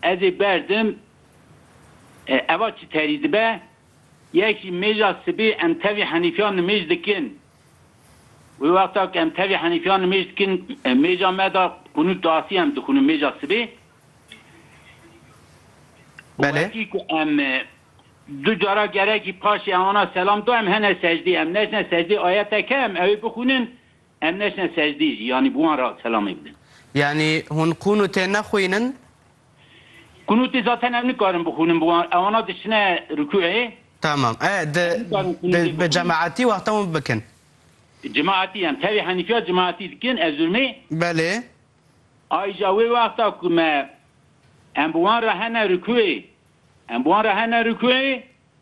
ez ê berdim eva çi terî dibe yekî mêja sibê em tevî henîfiyan nimêj dikin wê wexta ku em tevî henîfiyan nimêj dikin mêja me da kunût dasî em dixwînin mêja sibê belê ku em du cara gerekî paşê wana selam da em hene secdê em neçne secdê ayeteke em ew ê bixwînin em neçne secdê jî yanî bu wan ra selamê bidin. Yani hûn qûnûtê nexwînin Kunûtê zaten em nikarin bixwînin bu wan ewana diçine rükûyê. Tamam. Bi cemaatî wexta hûn bikin. Cemaatî em tevî henîfiya cemaatî dikin ez zûrmê. Belê. Ayrıca wê wexta ku me em bu wan re hene rükûyê em bu wan re hene rükûyê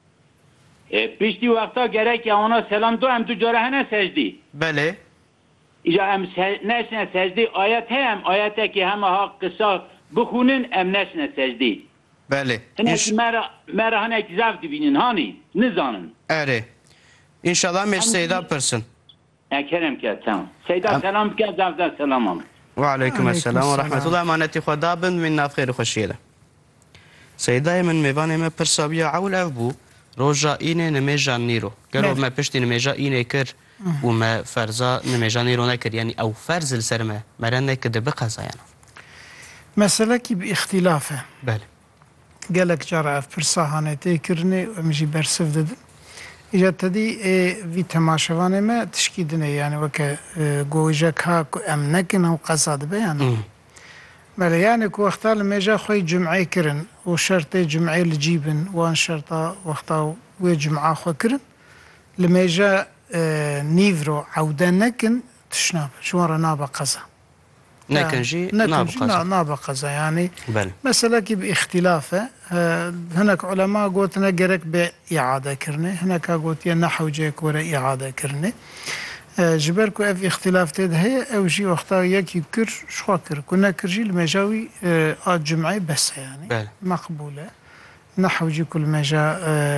piştî wexta gerek ewana selam da em du cara hene secdê. Belê. İja em neçne secdê ayet heye em ayetekî hema ha qisa bixwînin em neçne secdê. Belê. Hinek me re hinek zev dibînin hanî nizanin. Erê. İnşallah me Seyda pirsın. Kerem ke tamam. Seyda selam bike zevde selam am. Ve aleykümselam ve rahmetullah emaneti xwe dabin min navxêrî xweşiyê de. Seydayê min mêvanê me pirsabiya ewl ev bû roja înê nimêja nîro. Gelo me piştî nimêja înê kir û me ferza nimêja nîro nekir yani ew ferz li ser me mere nekirdi biqezayana. Meselekî bi îxtilaf e. Belê. Gelek cara ev pirsa hane têkirinê em jî bersiv didin. İja tedî vî temaşevanê me tişkî dine yani weke gojek ha ku em nekin ew qeza dibe yani. Belê yani ku wexta li mêja xwe cumeyê kirin û şertê cumeyê li cî bin wan şerta wexta wê cumea xwe kirin li mêja nîv ro ewde nekin tiş nabe ji wan re nabe qeza. Nekin jî nabe qeza yani. Belê. Meselekî bi îxtilaf e. Hinek ulema gotine gerek bê îade kirinê hinek a gotiye nehewceyek were îade kirinê. Ji ber ku ev îxtilaf tê de heye ew jî wexta yekî kir şixwe kir ku nekir jî li mêja wî a cumeyê bes e yani. Meqbûl e. Nehew jî ku li mêja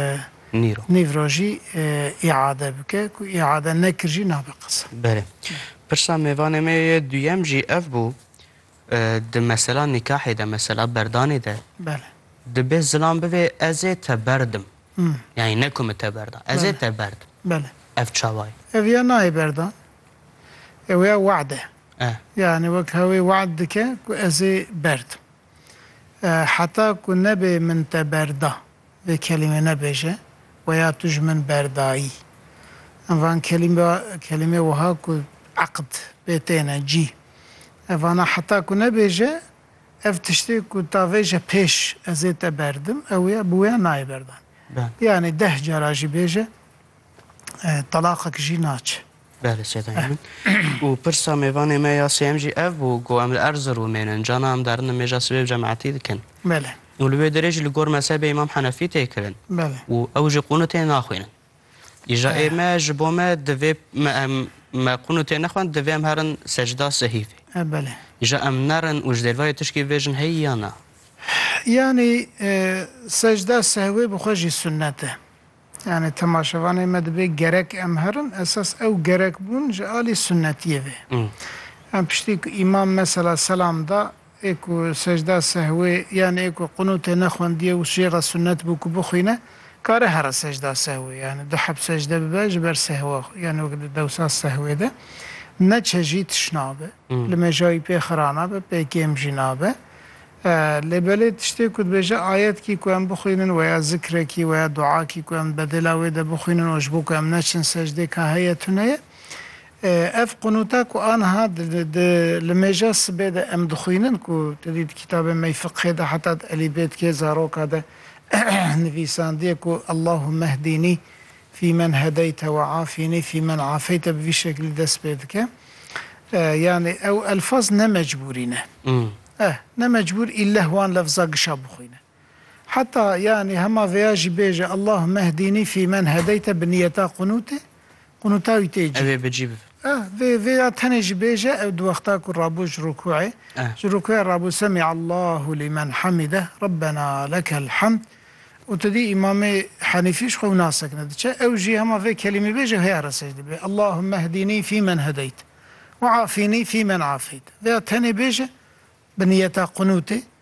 nîv ro jî îade bike ku îade nekir jî nabe qeza. Belê. Pirsa mêvanê me yê duyem jî ev bû di mesela nîkahê de mesela berdanê de dibe zilam bibe ez ê te berdim. Yani ne ku me te berda. Ez ê te berdim. Belê. Ev çawayê. Ev ya nayê berdan. Ew ya wa'de. Yani wek hewê wa'd dike ku ez ê berdim. Heta ku nebe min te berda vê kelîme nebêje ve ya tu ji min berdayî. Evan kelîme wiha ku aqd bê têne cî. Evana heta ku nebêje ev tiştê ku tavêje pêş ez ê te berdim ew ya bu ya nayê berdan. Yani 10 cara jî bêje talaqek jî naçe. Belê Seydayê min. û pirsa mêvanê me ya sêyem jî ev bû ku em li Erzerûmê cana em derin nimêja sibê cemaetî dikin. Belê. û li wê derê jî li gor mezhebê İmam Henefî tê kirin. Belê. û ew jî qûnûtê naxwînin. Îja ême ji bo me divê me qûnûtê nexwin divê em herin secda sehîfê. Belê. İja em nerin û ji dêrvayê tişkî vêjin hey ya na. Yani secda sehwê bi xwe jî sünnet e. Yani temaşevanê me dibe gerek em herin esas ew gerek bûn ji alî sünnetiyê vê. Em piştî ku îmam mesela selam da ê ku secda sehwê yani ê ku qûnûtê nexwendiye û şêxa sünnet bû ku bixwîne kare here secda sehwê yani du heb secde bibe ji ber sehwa yani wek dewsa sehwê de neçe jî tiş nabe. Li mêja wî pê xira nabe pê kêm jî nabe. Lêbelê tiştê ku dibêje ayetkî ku em bixwînin weya zikrekî weya duakî ku em bedila wê de bixwînin û ji bo ku em neçin secdê ka heye tuneye ev qûnûta ku aniha li mêja sibê de em dixwînin ku tedî kitabê me fiqhê de heta elîbê dikê zaroka de nivîsandiye ku Allahümme hdînî fî men hedeyte ve afînî fî men afeyte bi vî şeklî dest pê dike. Yani ew elfaz ne mecbûrîne. Ne mecbur illa wan lefza gişa bixwîne. Heta yani hema veya jî bêje Allahümme hdînî fî men hedeyte bi niyeta qûnûtê qûnûta wî tê cî. Ev ê bicî bibe. Veya tenê jî bêje ew di wexta ku rabû ji rûkûê ji rûkûyê rabû semîallahu limen hamide Rabbena lekel hamd û tedî İmamê Henîfî ji xwe nasekine diçe ew jî hema vê kelimê bêje heya re secde be Allahümme hdînî fî men hedeyt ve afînî fî men afeyt veya tenê bêje bi niyeta qûnûtê